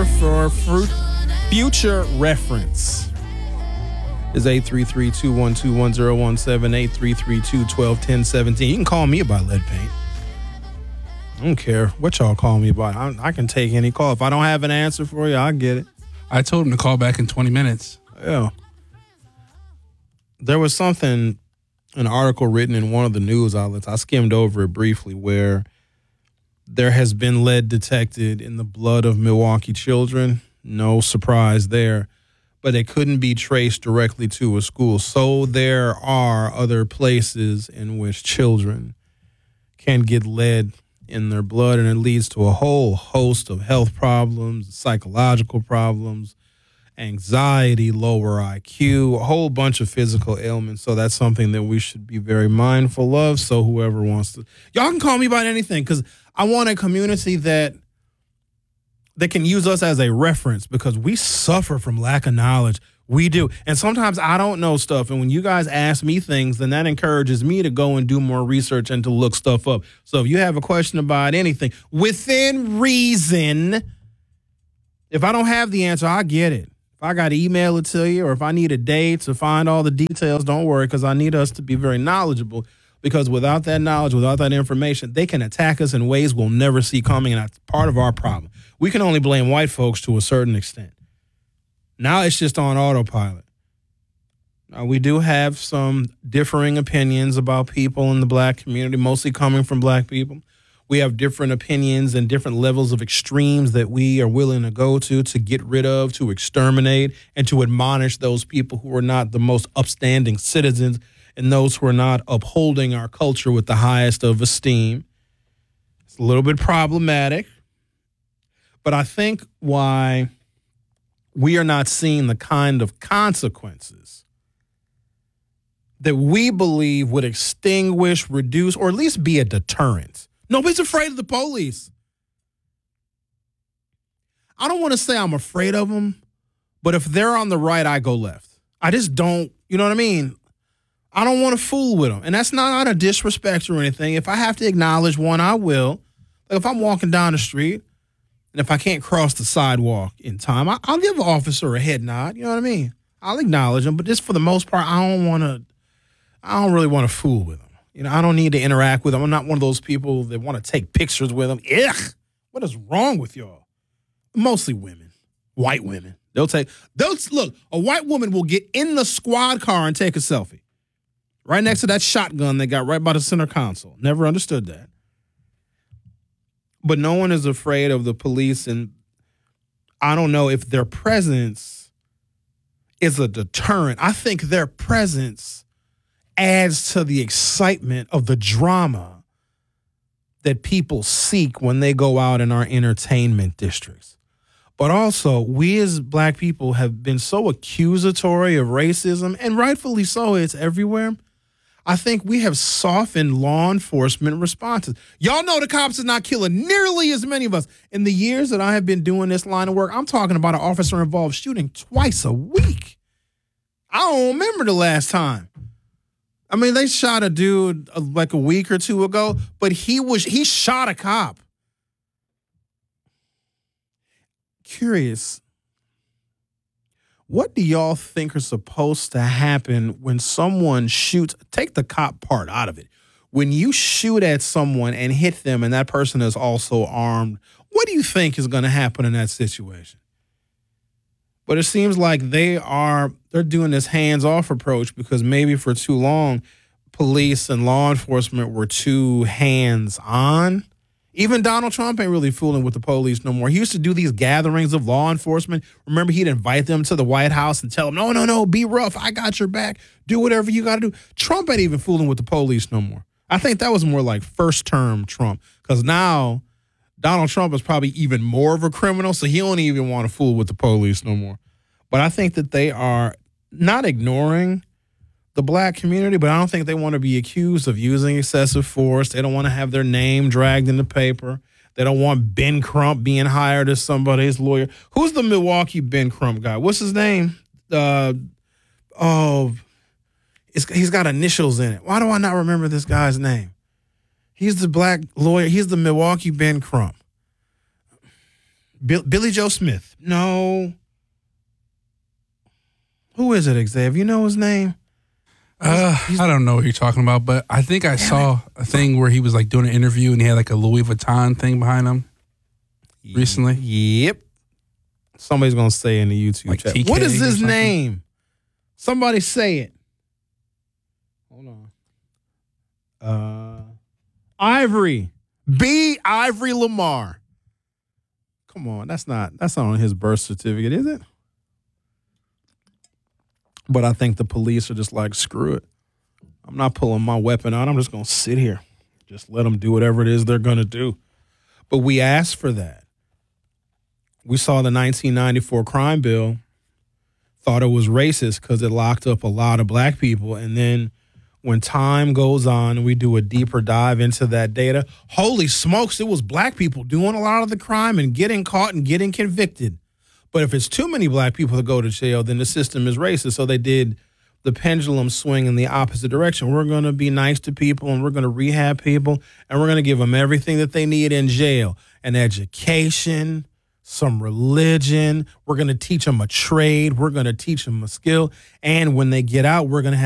number for future reference is 833-212-1017, 833-212-1017. You can call me about lead paint. I don't care what y'all call me about. I can take any call. If I don't have an answer for you, I'll get it. I told him to call back in 20 minutes. Yeah. There was an article written in one of the news outlets, I skimmed over it briefly, where there has been lead detected in the blood of Milwaukee children. No surprise there. But it couldn't be traced directly to a school. So there are other places in which children can get lead in their blood, and it leads to a whole host of health problems, psychological problems, anxiety, lower IQ, a whole bunch of physical ailments. So that's something that we should be very mindful of. So whoever wants to, y'all can call me about anything, because I want a community that can use us as a reference, because we suffer from lack of knowledge. We do. And sometimes I don't know stuff. And when you guys ask me things, then that encourages me to go and do more research and to look stuff up. So if you have a question about anything, within reason, if I don't have the answer, I get it. If I got to email it to you, or if I need a day to find all the details, don't worry, because I need us to be very knowledgeable. Because without that knowledge, without that information, they can attack us in ways we'll never see coming, and that's part of our problem. We can only blame white folks to a certain extent. Now it's just on autopilot. Now, we do have some differing opinions about people in the black community, mostly coming from black people. We have different opinions and different levels of extremes that we are willing to go to get rid of, to exterminate, and to admonish those people who are not the most upstanding citizens and those who are not upholding our culture with the highest of esteem. It's a little bit problematic, but I think why we are not seeing the kind of consequences that we believe would extinguish, reduce, or at least be a deterrent. Nobody's afraid of the police. I don't want to say I'm afraid of them, but if they're on the right, I go left. I just don't, you know what I mean? I don't want to fool with them. And that's not a disrespect or anything. If I have to acknowledge one, I will. Like if I'm walking down the street, and if I can't cross the sidewalk in time, I'll give an officer a head nod. You know what I mean? I'll acknowledge them, but just for the most part, I don't really want to fool with them. You know, I don't need to interact with them. I'm not one of those people that want to take pictures with them. Ugh, what is wrong with y'all? Mostly women, white women. Look, a white woman will get in the squad car and take a selfie right next to that shotgun they got right by the center console. Never understood that. But no one is afraid of the police, and I don't know if their presence is a deterrent. I think their presence adds to the excitement of the drama that people seek when they go out in our entertainment districts. But also, we as black people have been so accusatory of racism, and rightfully so, it's everywhere. I think we have softened law enforcement responses. Y'all know the cops are not killing nearly as many of us. In the years that I have been doing this line of work, I'm talking about an officer-involved shooting twice a week. I don't remember the last time. I mean, they shot a dude like a week or two ago, but he shot a cop. Curious. What do y'all think are supposed to happen when someone shoots? Take the cop part out of it. When you shoot at someone and hit them and that person is also armed, what do you think is going to happen in that situation? But it seems like they're doing this hands-off approach because maybe for too long, police and law enforcement were too hands-on. Even Donald Trump ain't really fooling with the police no more. He used to do these gatherings of law enforcement. Remember, he'd invite them to the White House and tell them, no, be rough. I got your back. Do whatever you got to do. Trump ain't even fooling with the police no more. I think that was more like first-term Trump, because now Donald Trump is probably even more of a criminal, so he don't even want to fool with the police no more. But I think that they are not ignoring the black community, but I don't think they want to be accused of using excessive force. They don't want to have their name dragged in the paper. They don't want Ben Crump being hired as somebody's lawyer. Who's the Milwaukee Ben Crump guy? What's his name? He's got initials in it. Why do I not remember this guy's name? He's the black lawyer. He's the Milwaukee Ben Crump. Billy Joe Smith. No. Who is it, Xavier? You know his name? I don't know what you're talking about, but I think I saw a thing where he was like doing an interview and he had like a Louis Vuitton thing behind him recently. Yep. Somebody's going to say in the YouTube Like chat. TK What is or his something? name? Somebody say it. Hold on. Ivory. B. Ivory Lamar. Come on. That's not on his birth certificate, is it? But I think the police are just like, screw it. I'm not pulling my weapon out. I'm just going to sit here. Just let them do whatever it is they're going to do. But we asked for that. We saw the 1994 crime bill, thought it was racist because it locked up a lot of black people. And then when time goes on and we do a deeper dive into that data, holy smokes, it was black people doing a lot of the crime and getting caught and getting convicted. But if it's too many black people to go to jail, then the system is racist. So they did the pendulum swing in the opposite direction. We're going to be nice to people and we're going to rehab people and we're going to give them everything that they need in jail. An education, some religion. We're going to teach them a trade. We're going to teach them a skill. And when they get out, we're going to have